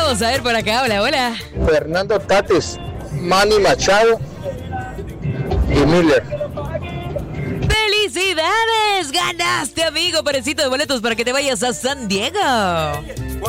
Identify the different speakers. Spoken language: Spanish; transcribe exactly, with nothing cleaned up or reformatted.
Speaker 1: Vamos a ver por acá. Hola, hola.
Speaker 2: Fernando Tatis, Manny Machado y Miller.
Speaker 1: ¡Felicidades! Ganaste, amigo, parecito de boletos para que te vayas a San Diego.